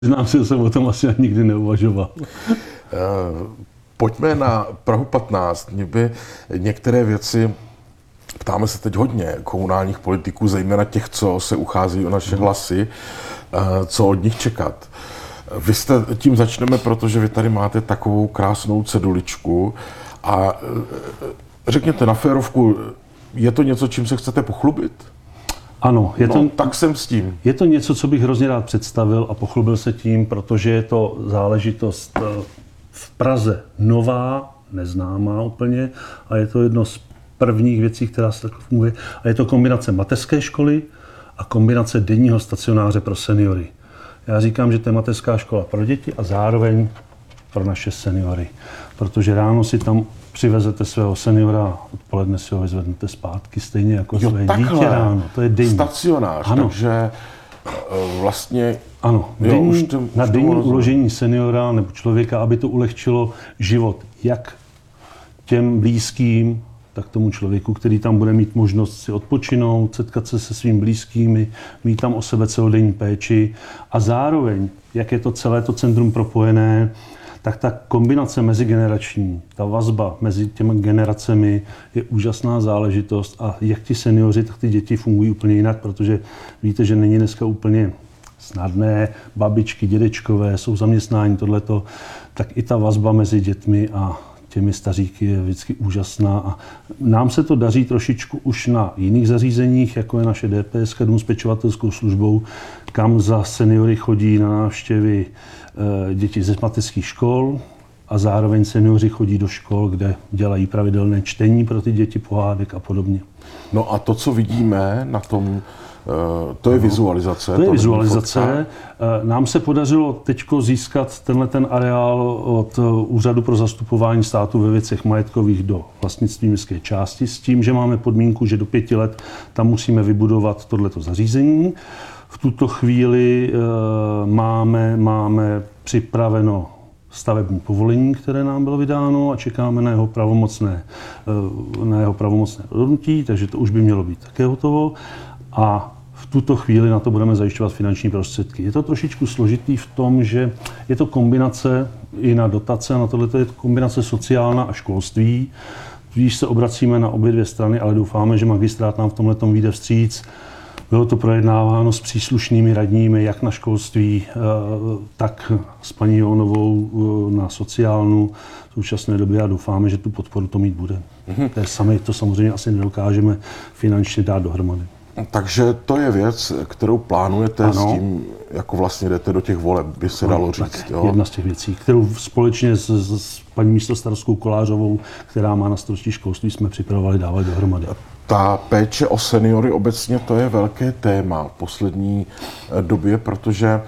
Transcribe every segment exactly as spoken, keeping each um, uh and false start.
Znám si, že jsem o tom asi nikdy neuvažoval. Pojďme na Prahu patnáct. Mě by některé věci, ptáme se teď hodně komunálních politiků, zejména těch, co se uchází o naše hlasy, co od nich čekat. Vy jste, tím začneme, protože vy tady máte takovou krásnou ceduličku a řekněte na férovku, je to něco, čím se chcete pochlubit? Ano, je no, to, tak jsem s tím. Je to něco, co bych hrozně rád představil a pochlubil se tím, protože je to záležitost v Praze nová, neznámá úplně a je to jedno z prvních věcí, která se takhle funguje. A je to kombinace mateřské školy a kombinace denního stacionáře pro seniory. Já říkám, že to je mateřská škola pro děti a zároveň pro naše seniory. Protože ráno si tam přivezete svého seniora, odpoledne si ho vyzvednete zpátky, stejně jako jo, své takhle. dítě ráno. To je denní. Stacionář, ano. Takže vlastně... Ano, jo, denní, už tím, na už denní uložení seniora nebo člověka, aby to ulehčilo život jak těm blízkým, tak tomu člověku, který tam bude mít možnost si odpočinout, setkat se se svými blízkými, mít tam o sebe celodenní péči a zároveň, jak je to celé to centrum propojené, tak ta kombinace mezigenerační, ta vazba mezi těmi generacemi je úžasná záležitost a jak ti seniori, tak ty děti fungují úplně jinak, protože víte, že není dneska úplně snadné, babičky, dědečkové jsou zaměstnání, tohleto, tak i ta vazba mezi dětmi a těmi staříky je vždycky úžasná a nám se to daří trošičku už na jiných zařízeních, jako je naše D P S, Dům s pečovatelskou službou, kam za seniory chodí na návštěvy e, děti ze mateřských škol a zároveň seniori chodí do škol, kde dělají pravidelné čtení pro ty děti, pohádek a podobně. No a to, co vidíme na tom, to je vizualizace. To je vizualizace. Nám se podařilo teďko získat tenhle ten areál od Úřadu pro zastupování státu ve věcech majetkových do vlastnictví městské části s tím, že máme podmínku, že do pěti let tam musíme vybudovat tohleto zařízení. V tuto chvíli máme, máme připraveno stavební povolení, které nám bylo vydáno a čekáme na jeho pravomocné, na jeho pravomocné rozhodnutí, takže to už by mělo být také hotovo. A v tuto chvíli na to budeme zajišťovat finanční prostředky. Je to trošičku složitý v tom, že je to kombinace i na dotace, na tohle je to kombinace sociálna a školství. Když se obracíme na obě dvě strany, ale doufáme, že magistrát nám v tomhletom vyjde vstříc. Bylo to projednáváno s příslušnými radními, jak na školství, tak s paní Jonovou na sociálnu v současné době a doufáme, že tu podporu to mít bude. Mm-hmm. Sami to samozřejmě asi nedokážeme finančně dát dohromady. Takže to je věc, kterou plánujete, ano. S tím, jako vlastně jdete do těch voleb, by se ano, dalo říct. Jo? Jedna z těch věcí, kterou společně s, s paní místostarostkou Kolářovou, která má na starosti školství, jsme připravovali dávat dohromady. Ta péče o seniory obecně to je velké téma v poslední době, protože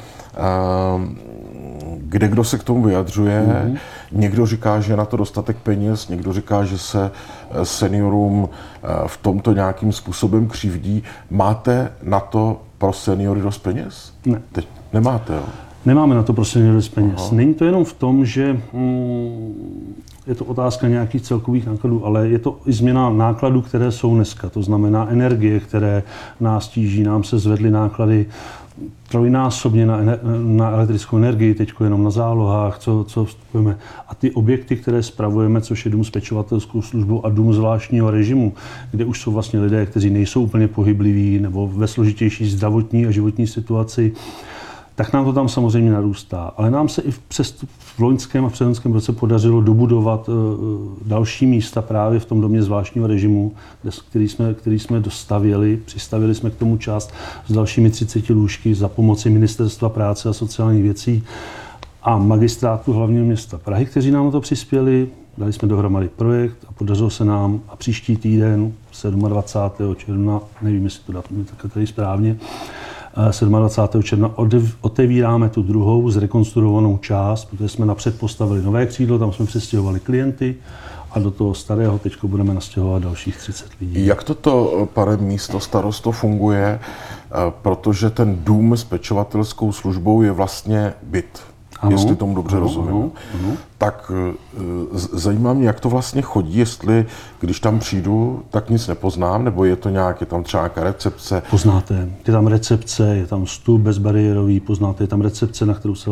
kde kdo se k tomu vyjadřuje, mm-hmm. Někdo říká, že je na to dostatek peněz, někdo říká, že se seniorům v tomto nějakým způsobem křivdí. Máte na to pro seniory dost peněz? Ne. Teď nemáte, jo? Nemáme na to pro seniory dost peněz. Aha. Není to jenom v tom, že mm, je to otázka nějakých celkových nákladů, ale je to i změna nákladů, které jsou dneska. To znamená energie, které nás tíží. Nám se zvedly náklady trojnásobně na, na elektrickou energii, teď jenom na zálohách, co, co vstupujeme. A ty objekty, které spravujeme, což je dům s pečovatelskou službou a dům zvláštního režimu, kde už jsou vlastně lidé, kteří nejsou úplně pohybliví nebo ve složitější zdravotní a životní situaci, tak nám to tam samozřejmě narůstá. Ale nám se i v, přes, v loňském a předloňském roce podařilo dobudovat uh, další místa právě v tom domě zvláštního režimu, který jsme, který jsme dostavěli. Přistavili jsme k tomu část s dalšími třiceti lůžky za pomoci Ministerstva práce a sociálních věcí a magistrátu hlavního města Prahy, kteří nám na to přispěli. Dali jsme dohromady projekt a podařilo se nám a příští týden, dvacátého sedmého června, nevím, jestli to datum je takhle tady správně, dvacátého sedmého června otevíráme tu druhou zrekonstruovanou část, protože jsme napřed postavili nové křídlo, tam jsme přestěhovali klienty a do toho starého teď budeme nastěhovat dalších třicet lidí. Jak toto, pane místostarosto, funguje? Protože ten dům s pečovatelskou službou je vlastně byt. ano, jestli tomu dobře ano, rozumím. Ano, ano. Tak zajímá mě, jak to vlastně chodí, jestli když tam přijdu, tak nic nepoznám, nebo je to nějak, je tam třeba nějaká recepce? Poznáte, je tam recepce, je tam vstup bezbariérový, poznáte, je tam recepce, na kterou se